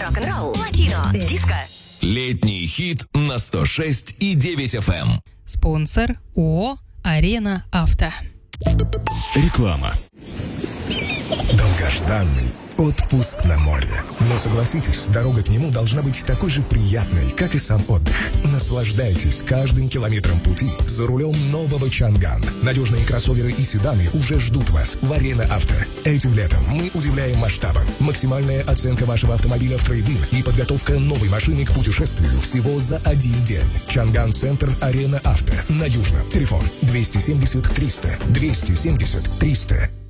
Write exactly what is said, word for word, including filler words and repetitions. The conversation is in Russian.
рок-н-ролл, латино, диско. Летний хит на сто шесть и девять эф эм. Спонсор ООО «Арена Авто». Реклама. Долгожданный отпуск на море. Но согласитесь, дорога к нему должна быть такой же приятной, как и сам отдых. Наслаждайтесь каждым километром пути за рулем нового Чанган. Надежные кроссоверы и седаны уже ждут вас в Арена Авто. Этим летом мы удивляем масштабом. Максимальная оценка вашего автомобиля в трейд-ин и подготовка новой машины к путешествию всего за один день. Чанган Центр Арена Авто. На Южном. Телефон двести семьдесят триста двести семьдесят триста.